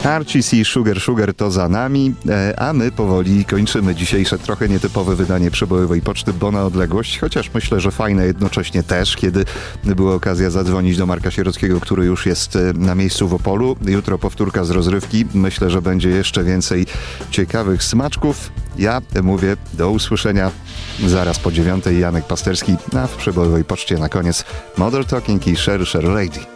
RCC Sugar Sugar to za nami, a my powoli kończymy dzisiejsze trochę nietypowe wydanie Przebojowej Poczty, bo na odległość, chociaż myślę, że fajne jednocześnie też, kiedy była okazja zadzwonić do Marka Sierockiego, który już jest na miejscu w Opolu. Jutro powtórka z rozrywki. Myślę, że będzie jeszcze więcej ciekawych smaczków. Ja mówię do usłyszenia zaraz po 9:00. Janek Pasterski, a w Przebojowej Poczcie na koniec Mother Talking i Sher Lady.